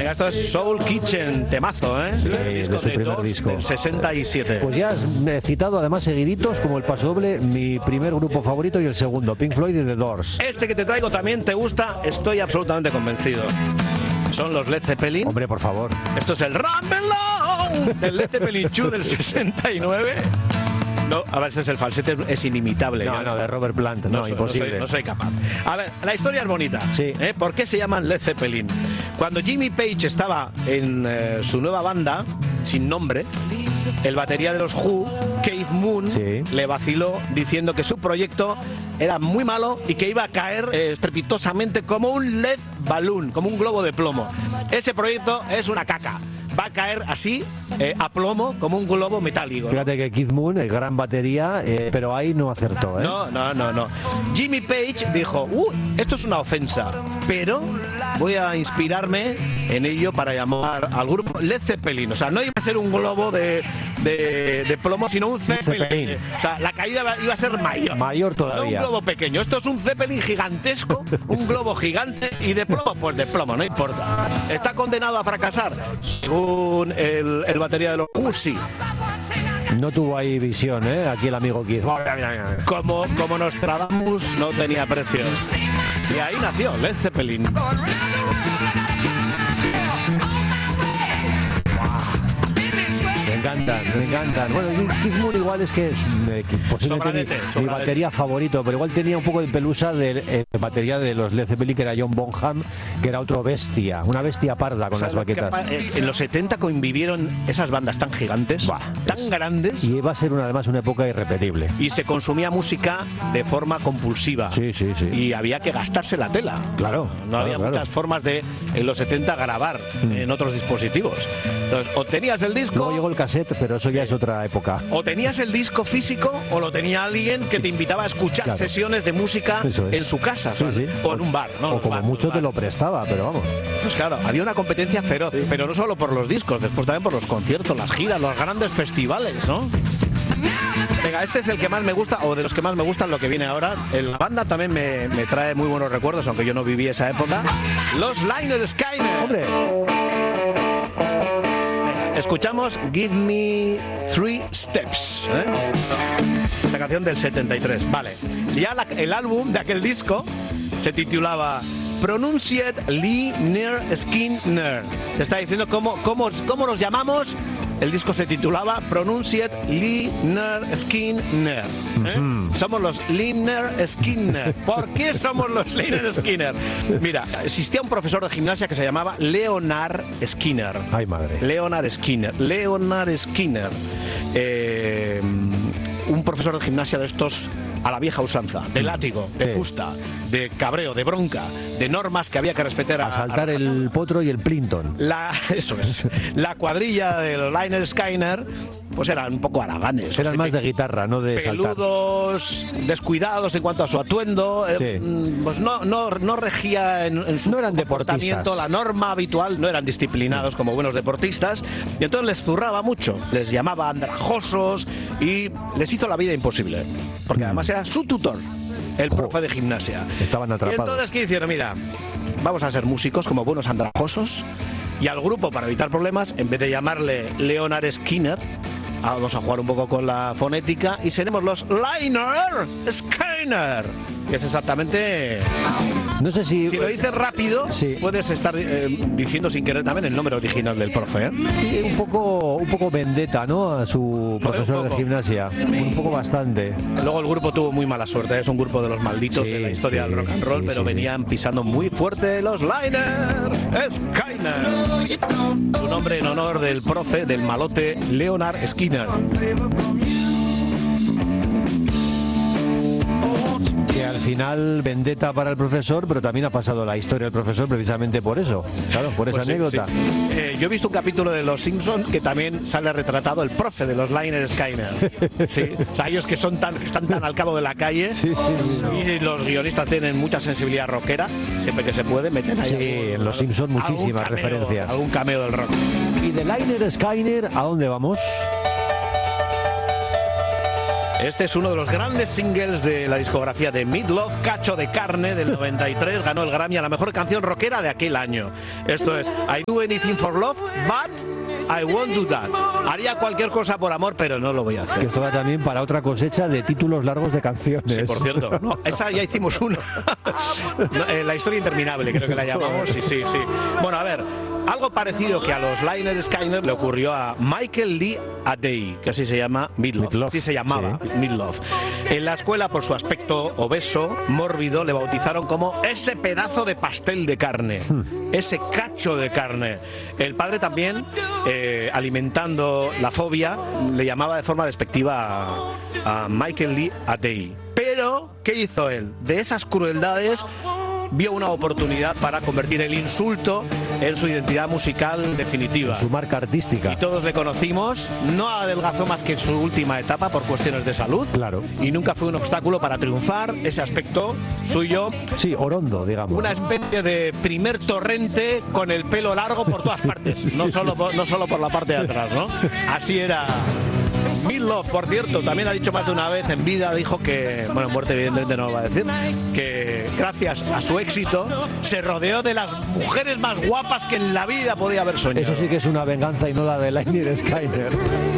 Venga, esto es Soul Kitchen, temazo, ¿eh? Sí, el disco de su primer Doors disco. del 67. Pues ya has citado además seguiditos como el paso doble, mi primer grupo favorito y el segundo, Pink Floyd y The Doors. Este que te traigo también te gusta, estoy absolutamente convencido. Son los Led Zeppelin. Hombre, por favor. Esto es el Rumble On del Led Zeppelin 2 del 69. No, a ver, este es el falsete, es inimitable. No, de Robert Plant, no, imposible. No soy capaz. A ver, la historia es bonita. Sí. ¿Por qué se llaman Led Zeppelin? Cuando Jimmy Page estaba en su nueva banda, sin nombre, el batería de los Who, Keith Moon, le vaciló diciendo que su proyecto era muy malo y que iba a caer estrepitosamente como un lead balloon, como un globo de plomo. Ese proyecto es una caca. Va a caer así, a plomo, como un globo metálico. Fíjate que Keith Moon, el gran batería, pero ahí no acertó, ¿eh? No. Jimmy Page dijo, esto es una ofensa, pero voy a inspirarme en ello para llamar al grupo Led Zeppelin. O sea, no iba a ser un globo de plomo, sino un Zeppelin. O sea, la caída iba a ser mayor. Mayor todavía. No un globo pequeño. Esto es un Zeppelin gigantesco, un globo gigante, y de plomo, pues de plomo, no importa. Está condenado a fracasar. Según el batería de los Uzi. No tuvo ahí visión, ¿eh? Aquí el amigo Keith. Como Nostradamus no tenía precio. Y ahí nació Led Zeppelin. Me encantan. Bueno, Keith Moon igual es que es posiblemente mi batería favorito, pero igual tenía un poco de pelusa de batería de los Led Zeppelin, que era John Bonham, que era otro bestia, una bestia parda con las baquetas. En los 70 convivieron esas bandas tan gigantes, tan grandes. Y iba a ser además una época irrepetible. Y se consumía música de forma compulsiva. Sí. Y había que gastarse la tela. Claro. No había muchas formas de, en los 70, grabar en otros dispositivos. Entonces, o tenías el disco... Luego llegó el cassette, pero eso ya es otra época. O tenías el disco físico o lo tenía alguien que te invitaba a escuchar sesiones de música en su casa, o en un bar, ¿no? O como mucho te lo prestaba, pero vamos. Pues claro, había una competencia feroz, pero no solo por los discos, después también por los conciertos, las giras, los grandes festivales, ¿no? Venga, este es el que más me gusta, o de los que más me gustan, lo que viene ahora. La banda también me trae muy buenos recuerdos, aunque yo no viví esa época. Los Lynyrd Skynyrd. ¡Hombre! Escuchamos Give Me Three Steps, esta canción del 73. Vale, ya el álbum de aquel disco se titulaba Pronunciate Lynyrd Skynyrd. Te está diciendo cómo nos llamamos. El disco se titulaba Pronunciate Lynyrd Skynyrd. Somos los Lynyrd Skynyrd. ¿Por qué somos los Lynyrd Skynyrd? Mira, existía un profesor de gimnasia que se llamaba Leonard Skinner. Ay, madre. Leonard Skinner. Un profesor de gimnasia de estos a la vieja usanza, de látigo, de fusta, de cabreo, de bronca, de normas que había que respetar. A saltar el potro y el Plinton. Eso es. La cuadrilla de los Lynyrd Skynyrd, pues eran un poco haraganes. Eran más de guitarra, no de peludos, saltar. Descuidados en cuanto a su atuendo. Pues no regía en su comportamiento la norma habitual, no eran disciplinados como buenos deportistas, y entonces les zurraba mucho, les llamaba andrajosos y les hizo la vida imposible, porque además era su tutor, el profe de gimnasia. Estaban atrapados. Y entonces, ¿qué hicieron? Mira, vamos a ser músicos como buenos andrajosos, y al grupo, para evitar problemas, en vez de llamarle Leonard Skinner, vamos a jugar un poco con la fonética y seremos los Lynyrd Skynyrd, que es exactamente... No sé si lo dices rápido, puedes estar diciendo sin querer también el nombre original del profe, ¿eh? Sí, un poco vendetta, ¿no? A su profesor de gimnasia. Un poco bastante. Luego el grupo tuvo muy mala suerte. Es un grupo de los malditos de la historia del rock and roll, pero venían pisando muy fuerte los Lynyrd Skynyrd. Su nombre en honor del profe, del malote Leonard Skinner. Que al final vendetta para el profesor, pero también ha pasado la historia del profesor precisamente por eso, claro, por esa anécdota. Sí. Yo he visto un capítulo de Los Simpsons que también sale retratado el profe de los Lynyrd Skynyrd. Sí. O sea, ellos que están tan al cabo de la calle, y los guionistas tienen mucha sensibilidad rockera, siempre que se puede meten ahí. En Los Simpsons muchísimas referencias. Algún cameo del rock. ¿Y de Lynyrd Skynyrd a dónde vamos? Este es uno de los grandes singles de la discografía de Meat Loaf, Cacho de Carne, del 93. Ganó el Grammy a la mejor canción rockera de aquel año. Esto es I Do Anything for Love, but I Won't Do That. Haría cualquier cosa por amor, pero no lo voy a hacer. Que esto va también para otra cosecha de títulos largos de canciones. Sí, por cierto. No, esa ya hicimos una. La historia interminable, creo que la llamamos. Sí. Bueno, a ver. Algo parecido que a los Lynyrd Skynyrd le ocurrió a Michael Lee Adey, que así se llama Meat Loaf. Así se llamaba, sí. Meat Loaf. En la escuela, por su aspecto obeso, mórbido, le bautizaron como ese pedazo de pastel de carne, ese cacho de carne. El padre también, alimentando la fobia, le llamaba de forma despectiva a Michael Lee Adey. Pero, ¿qué hizo él? De esas crueldades vio una oportunidad para convertir el insulto en su identidad musical definitiva. Su marca artística. Y todos le conocimos, no adelgazó más que en su última etapa por cuestiones de salud. Claro. Y nunca fue un obstáculo para triunfar, ese aspecto suyo. Sí, orondo, digamos. Una especie de primer Torrente con el pelo largo por todas partes, no solo por la parte de atrás, ¿no? Así era. Meat Loaf, por cierto, también ha dicho más de una vez en vida, dijo que, bueno, muerte evidentemente no lo va a decir, que gracias a su éxito se rodeó de las mujeres más guapas que en la vida podía haber soñado. Eso sí que es una venganza y no la de Lynyrd Skynyrd.